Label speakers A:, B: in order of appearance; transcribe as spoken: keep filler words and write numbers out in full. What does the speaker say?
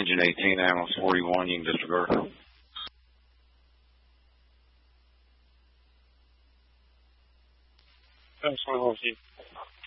A: engine eighteen, ambulance forty-one, you can disregard.
B: That's one with you.